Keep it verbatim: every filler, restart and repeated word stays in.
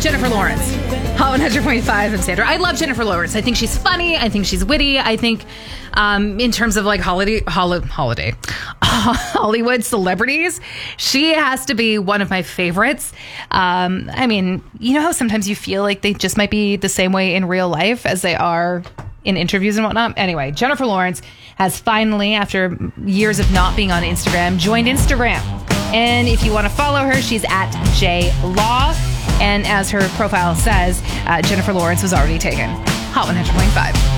Jennifer Lawrence. Hot one hundred point five and Sandra. I love Jennifer Lawrence. I think she's funny. I think she's witty. I think um, in terms of like holiday, hol- holiday, Hollywood celebrities, she has to be one of my favorites. Um, I mean, you know how sometimes you feel like they just might be the same way in real life as they are in interviews and whatnot. Anyway, Jennifer Lawrence has finally, after years of not being on Instagram, joined Instagram. And if you want to follow her, she's at J Law. And as her profile says, uh, Jennifer Lawrence was already taken. Hot one hundred point five.